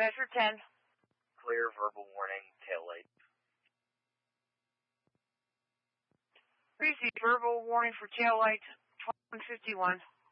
Measure 10. Clear, verbal warning, tail light. Receive verbal warning for tail light 2151.